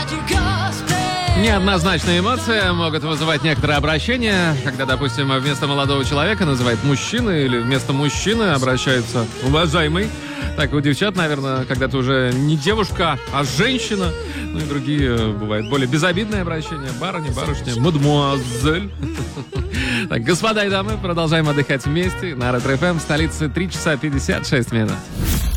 Неоднозначные эмоции могут вызывать некоторые обращения, когда, допустим, вместо молодого человека называют мужчина или вместо мужчины обращаются уважаемый. Так у девчат, наверное, когда ты уже не девушка, а женщина. Ну и другие бывают более безобидные обращения. Барыня, барышня, мадемуазель. Так, господа и дамы, продолжаем отдыхать вместе на Ретро ФМ, столице 3 часа 56 минут.